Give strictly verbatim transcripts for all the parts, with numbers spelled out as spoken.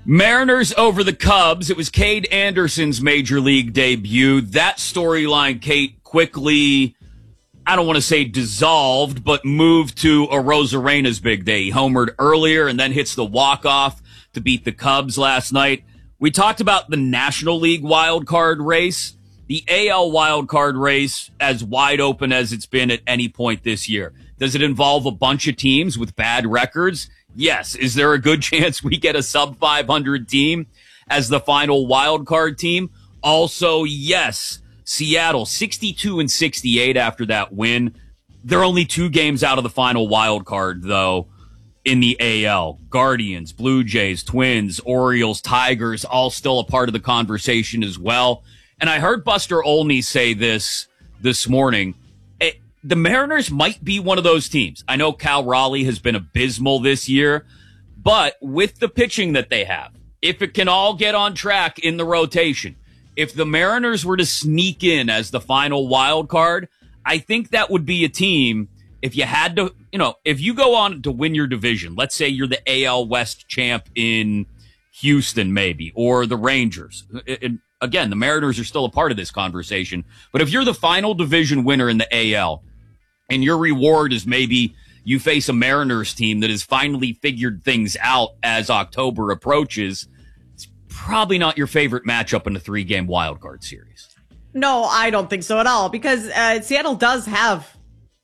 Mariners over the Cubs. It was Cade Anderson's major league debut. That storyline, Kate, quickly, I don't want to say dissolved, but moved to Arozarena's big day. He homered earlier and then hits the walk-off to beat the Cubs last night. We talked about the National League wild card race. The A L wild card race as wide open as it's been at any point this year. Does it involve a bunch of teams with bad records? Yes. Is there a good chance we get a sub five hundred team as the final wild card team? Also, yes. Seattle, sixty-two and sixty-eight after that win. They're only two games out of the final wild card, though, in the A L. Guardians, Blue Jays, Twins, Orioles, Tigers, all still a part of the conversation as well. And I heard Buster Olney say this this morning. The Mariners might be one of those teams. I know Cal Raleigh has been abysmal this year, but with the pitching that they have, if it can all get on track in the rotation, if the Mariners were to sneak in as the final wild card, I think that would be a team, if you had to, you know, if you go on to win your division, let's say you're the A L West champ in Houston maybe, or the Rangers. It, it, again, the Mariners are still a part of this conversation, but if you're the final division winner in the A L, and your reward is maybe you face a Mariners team that has finally figured things out as October approaches, it's probably not your favorite matchup in a three-game wildcard series. No, I don't think so at all, because uh, Seattle does have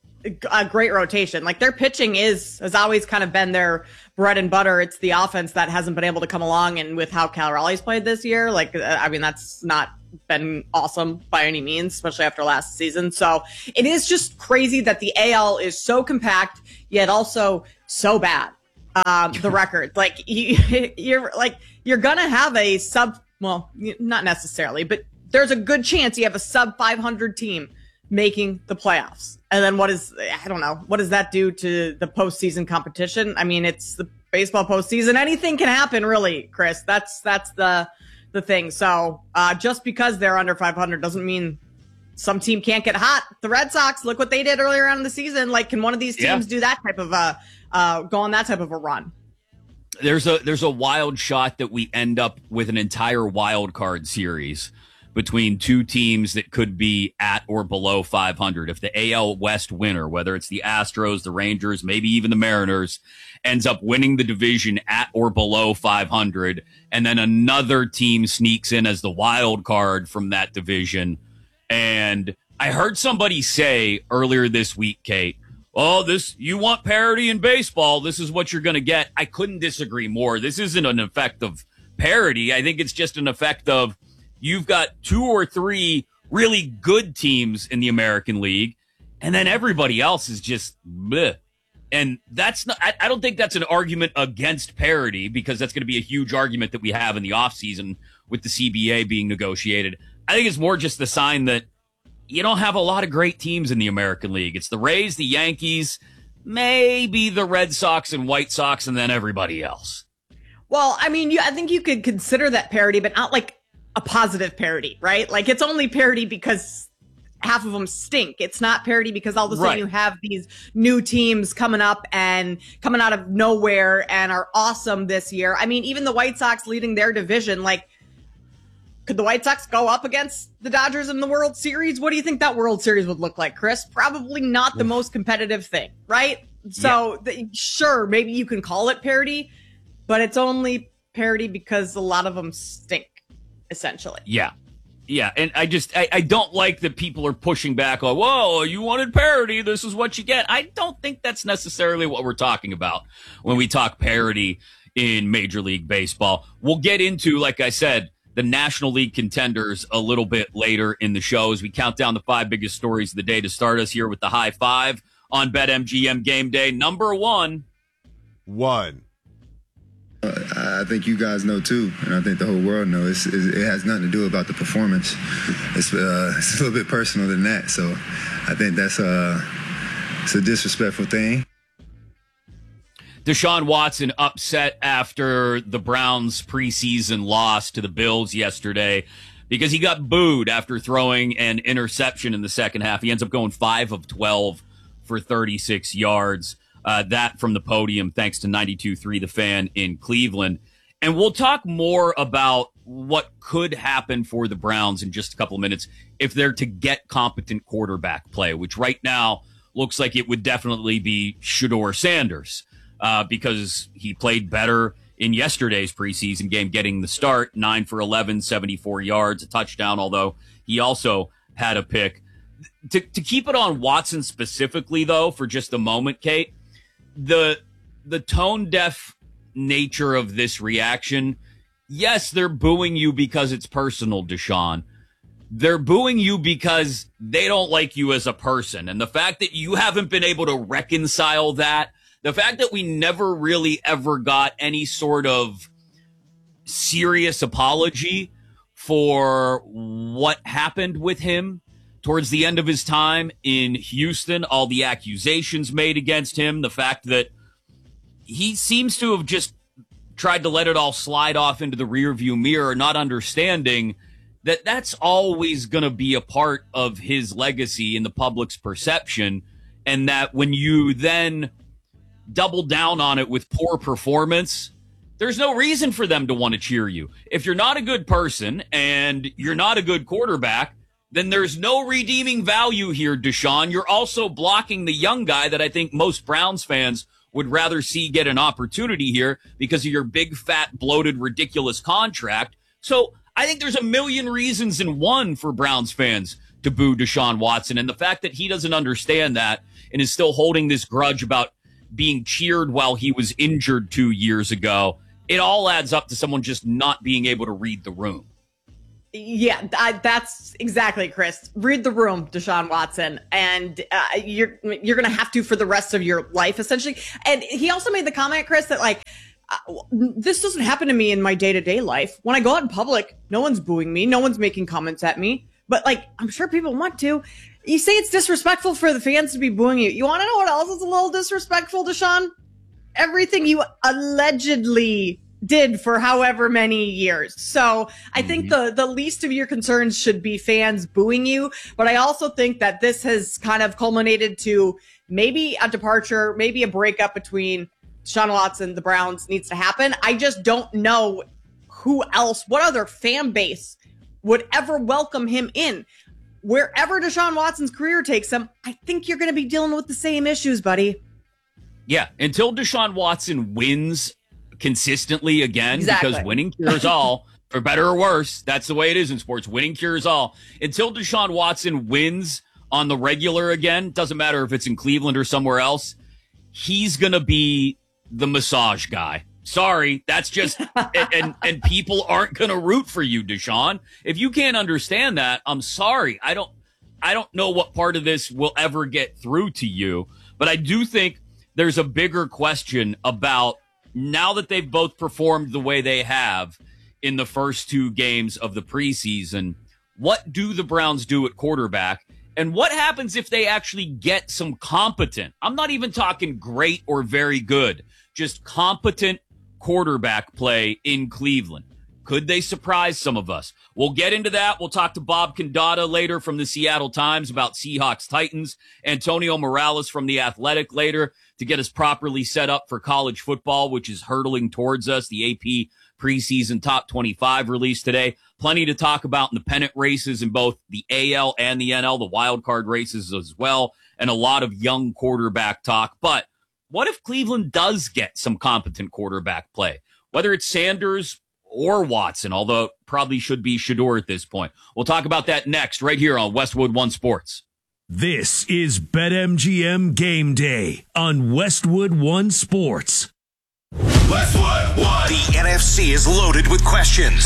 a great rotation. Like, their pitching is has always kind of been their bread and butter. It's the offense that hasn't been able to come along, and with how Cal Raleigh's played this year, like, I mean, that's not been awesome by any means, especially after last season. So it is just crazy that the A L is so compact, yet also so bad. Um, the record, like, you, you're like, you're gonna have a sub, well, not necessarily, but there's a good chance you have a sub five hundred team making the playoffs. And then what is, I don't know, what does that do to the postseason competition? I mean, it's the baseball postseason. Anything can happen, really, Chris. That's, that's the, the thing. So, uh, just because they're under five hundred doesn't mean some team can't get hot. The Red Sox, look what they did earlier on in the season. Like, can one of these teams yeah. do that type of a, uh, go on that type of a run? There's a, there's a wild shot that we end up with an entire wild card series between two teams that could be at or below five hundred. If the A L West winner, whether it's the Astros, the Rangers, maybe even the Mariners, ends up winning the division at or below five hundred, and then another team sneaks in as the wild card from that division. And I heard somebody say earlier this week, Kate, oh, this, you want parity in baseball, this is what you're going to get. I couldn't disagree more. This isn't an effect of parity. I think it's just an effect of, you've got two or three really good teams in the American League, and then everybody else is just bleh. And that's not, I, I don't think that's an argument against parity, because that's going to be a huge argument that we have in the offseason with the C B A being negotiated. I think it's more just the sign that you don't have a lot of great teams in the American League. It's the Rays, the Yankees, maybe the Red Sox and White Sox, and then everybody else. Well, I mean, you, I think you could consider that parity, but not like a positive parity, right? Like, it's only parity because half of them stink. It's not parity because all of a sudden right. you have these new teams coming up and coming out of nowhere and are awesome this year. I mean, even the White Sox leading their division, like, could the White Sox go up against the Dodgers in the World Series? What do you think that World Series would look like, Chris? Probably not the most competitive thing, right? So yeah. the, sure, maybe you can call it parity, but it's only parity because a lot of them stink. Essentially. Yeah. Yeah. And I just, I, I don't like that people are pushing back on, whoa, you wanted parity, this is what you get. I don't think that's necessarily what we're talking about when we talk parity in Major League Baseball. We'll get into, like I said, the National League contenders a little bit later in the show as we count down the five biggest stories of the day to start us here with the high five on BetMGM Game Day. Number one. One. I think you guys know too, and I think the whole world knows. It's, it has nothing to do about the performance. It's, uh, it's a little bit personal than that. So I think that's a, it's a disrespectful thing. Deshaun Watson upset after the Browns' preseason loss to the Bills yesterday because he got booed after throwing an interception in the second half. He ends up going five of twelve for thirty-six yards. Uh, that from the podium, thanks to ninety-two point three The Fan in Cleveland. And we'll talk more about what could happen for the Browns in just a couple of minutes if they're to get competent quarterback play, which right now looks like it would definitely be Shedeur Sanders uh, because he played better in yesterday's preseason game, getting the start, nine for eleven, seventy-four yards, a touchdown, although he also had a pick. To, to keep it on Watson specifically, though, for just a moment, Kate, the the tone-deaf nature of this reaction, yes, they're booing you because it's personal, Deshaun. They're booing you because they don't like you as a person. And the fact that you haven't been able to reconcile that, the fact that we never really ever got any sort of serious apology for what happened with him towards the end of his time in Houston, all the accusations made against him, the fact that he seems to have just tried to let it all slide off into the rearview mirror, not understanding that that's always going to be a part of his legacy in the public's perception, and that when you then double down on it with poor performance, there's no reason for them to want to cheer you. If you're not a good person and you're not a good quarterback, then there's no redeeming value here, Deshaun. You're also blocking the young guy that I think most Browns fans would rather see get an opportunity here because of your big, fat, bloated, ridiculous contract. So I think there's a million reasons in one for Browns fans to boo Deshaun Watson. And the fact that he doesn't understand that and is still holding this grudge about being cheered while he was injured two years ago, it all adds up to someone just not being able to read the room. Yeah, I, that's exactly, Chris. Read the room, Deshaun Watson, and uh, you're you're going to have to for the rest of your life, essentially. And he also made the comment, Chris, that like, uh, this doesn't happen to me in my day-to-day life. When I go out in public, no one's booing me. No one's making comments at me. But like, I'm sure people want to. You say it's disrespectful for the fans to be booing you. You want to know what else is a little disrespectful, Deshaun? Everything you allegedly did for however many years. So I think mm-hmm. the, the least of your concerns should be fans booing you. But I also think that this has kind of culminated to maybe a departure, maybe a breakup between Deshaun Watson, the Browns needs to happen. I just don't know who else, what other fan base would ever welcome him in. Wherever Deshaun Watson's career takes him, I think you're going to be dealing with the same issues, buddy. Yeah, until Deshaun Watson wins consistently again, exactly. Because winning cures all, for better or worse. That's the way it is in sports. Winning cures all. Until Deshaun Watson wins on the regular again, doesn't matter if it's in Cleveland or somewhere else, he's going to be the massage guy. Sorry, that's just, and, and, and people aren't going to root for you, Deshaun. If you can't understand that, I'm sorry. I don't, I don't know what part of this will ever get through to you, but I do think there's a bigger question about now that they've both performed the way they have in the first two games of the preseason, what do the Browns do at quarterback? And what happens if they actually get some competent, I'm not even talking great or very good, just competent quarterback play in Cleveland? Could they surprise some of us? We'll get into that. We'll talk to Bob Condata later from the Seattle Times about Seahawks Titans, Antonio Morales from The Athletic later to get us properly set up for college football, which is hurtling towards us. The A P preseason top twenty-five release today. Plenty to talk about in the pennant races in both the A L and the N L, the wild card races as well, and a lot of young quarterback talk. But what if Cleveland does get some competent quarterback play? Whether it's Sanders or Watson, although it probably should be Shedeur at this point. We'll talk about that next, right here on Westwood One Sports. This is BetMGM Game Day on Westwood One Sports. Westwood One. The N F C is loaded with questions.